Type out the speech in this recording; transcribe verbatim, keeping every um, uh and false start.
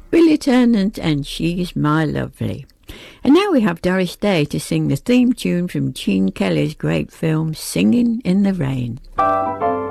Billy Tennant and She's My Lovely. And now we have Doris Day to sing the theme tune from Gene Kelly's great film Singing in the Rain.